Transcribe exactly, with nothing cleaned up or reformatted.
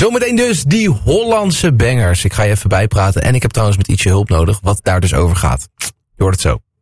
Zometeen dus die Hollandse bangers. Ik ga je even bijpraten en ik heb trouwens met ietsje hulp nodig wat daar dus over gaat. Je hoort het zo.